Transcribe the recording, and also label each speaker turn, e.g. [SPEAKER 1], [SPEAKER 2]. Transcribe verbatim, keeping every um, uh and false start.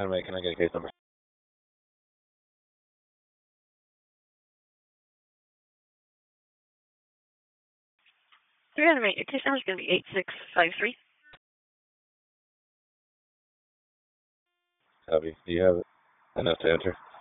[SPEAKER 1] Anyway, can I get a case number?
[SPEAKER 2] three hundred eight, your case number is going to be eight six five three.
[SPEAKER 1] Copy. Do you have enough to enter?